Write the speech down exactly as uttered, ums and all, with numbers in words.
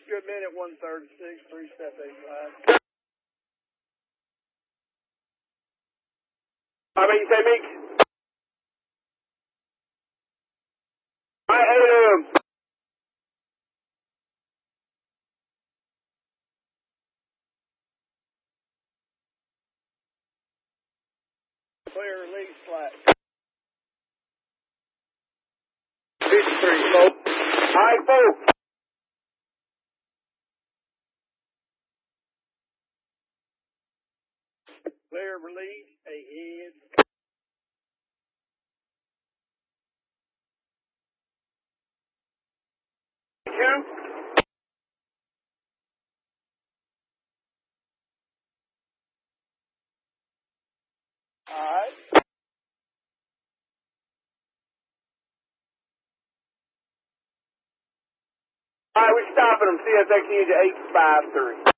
Good minute, one thirty-six, three step eight five. I mean, you say, Meek? All right, eight a.m. Clear release slack. fifty-three, folks. All right, folks. Clear release, ahead. Two. All right. All right, we're stopping them. C S X to eight five three.